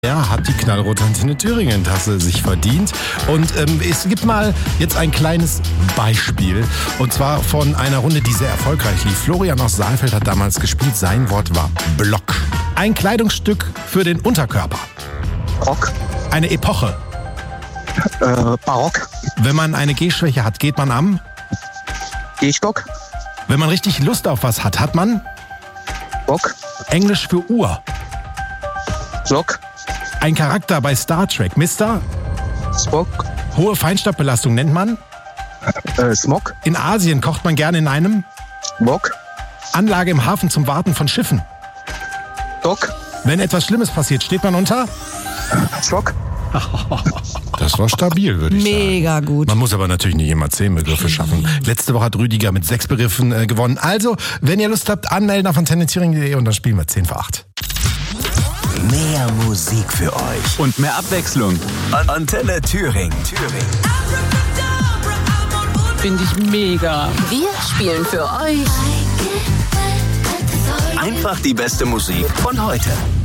Er hat die knallrote Antenne Thüringen-Tasse sich verdient. Und es gibt mal jetzt ein kleines Beispiel. Und zwar von einer Runde, die sehr erfolgreich lief. Florian aus Saalfeld hat damals gespielt. Sein Wort war Block. Ein Kleidungsstück für den Unterkörper. Rock. Eine Epoche. Barock. Wenn man eine Gehschwäche hat, geht man am? Gehstock. Wenn man richtig Lust auf was hat, hat man? Bock. Englisch für Uhr. Sock. Ein Charakter bei Star Trek. Mr. Spock. Hohe Feinstaubbelastung nennt man? Smog. In Asien kocht man gerne in einem? Wok. Anlage im Hafen zum Warten von Schiffen. Dock. Wenn etwas Schlimmes passiert, steht man unter? Schock. Das war stabil, würde ich sagen. Mega gut. Man muss aber natürlich nicht immer 10 Begriffe schaffen. Letzte Woche hat Rüdiger mit 6 Begriffen gewonnen. Also, wenn ihr Lust habt, anmelden auf antennethüringen.de und dann spielen wir 10 vor 8. Mehr Musik für euch und mehr Abwechslung. Antenne Thüringen. Finde ich mega. Wir spielen für euch Einfach die beste Musik von heute.